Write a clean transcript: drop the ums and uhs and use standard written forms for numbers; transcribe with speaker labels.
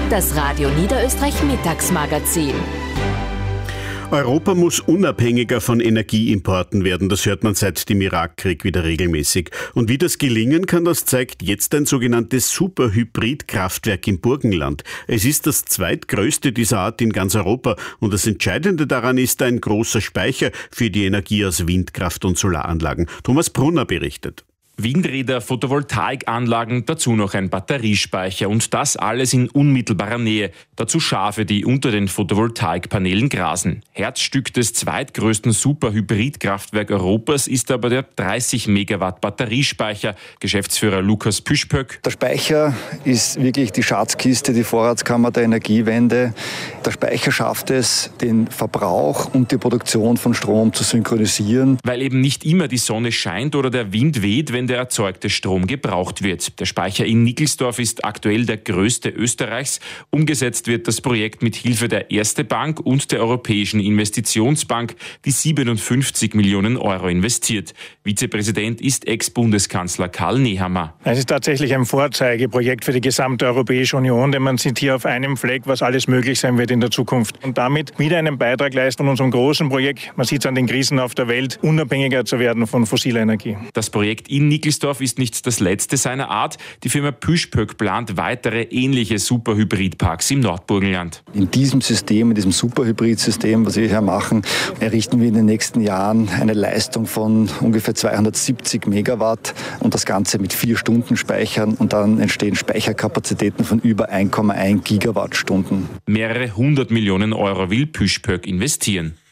Speaker 1: Das Radio Niederösterreich Mittagsmagazin.
Speaker 2: Europa muss unabhängiger von Energieimporten werden, das hört man seit dem Irakkrieg wieder regelmäßig. Und wie das gelingen kann, das zeigt jetzt ein sogenanntes Superhybrid-Kraftwerk im Burgenland. Es ist das zweitgrößte dieser Art in ganz Europa und das Entscheidende daran ist ein großer Speicher für die Energie aus Windkraft und Solaranlagen. Thomas Brunner berichtet.
Speaker 3: Windräder, Photovoltaikanlagen, dazu noch ein Batteriespeicher und das alles in unmittelbarer Nähe. Dazu Schafe, die unter den Photovoltaikpanelen grasen. Herzstück des zweitgrößten Superhybridkraftwerk Europas ist aber der 30 Megawatt Batteriespeicher. Geschäftsführer Lukas Püspöck.
Speaker 4: Der Speicher ist wirklich die Schatzkiste, die Vorratskammer der Energiewende. Der Speicher schafft es, den Verbrauch und die Produktion von Strom zu synchronisieren.
Speaker 3: Weil eben nicht immer die Sonne scheint oder der Wind weht, wenn der erzeugte Strom gebraucht wird. Der Speicher in Nickelsdorf ist aktuell der größte Österreichs. Umgesetzt wird das Projekt mit Hilfe der Erste Bank und der Europäischen Investitionsbank, die 57 Millionen Euro investiert. Vizepräsident ist Ex-Bundeskanzler Karl Nehammer.
Speaker 5: Es ist tatsächlich ein Vorzeigeprojekt für die gesamte Europäische Union, denn man sieht hier auf einem Fleck, was alles möglich sein wird in der Zukunft. Und damit wieder einen Beitrag leisten an unserem großen Projekt, man sieht es an den Krisen auf der Welt, unabhängiger zu werden von fossiler Energie.
Speaker 3: Das Projekt in Nickelsdorf ist nicht das letzte seiner Art. Die Firma Püspöck plant weitere ähnliche Superhybridparks im Nordburgenland.
Speaker 4: In diesem System, in diesem Superhybridsystem, was wir hier machen, errichten wir in den nächsten Jahren eine Leistung von ungefähr 270 Megawatt und das Ganze mit 4 Stunden Speichern und dann entstehen Speicherkapazitäten von über 1,1 Gigawattstunden.
Speaker 3: Mehrere 100 Millionen Euro will Püspöck investieren.